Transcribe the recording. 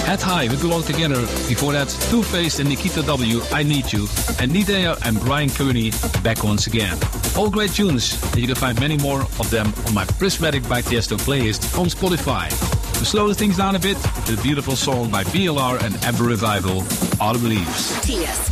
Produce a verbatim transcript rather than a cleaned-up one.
Head High, We Belong Together. Before that, Two-Faced and Nikita W, I Need You. And Nidea and Brian Kearney, Back Once Again. All great tunes, and you can find many more of them on my Prismatic by Tiesto playlist on Spotify. To slow things down a bit, the beautiful song by B L R and Amber Revival, All the Beliefs.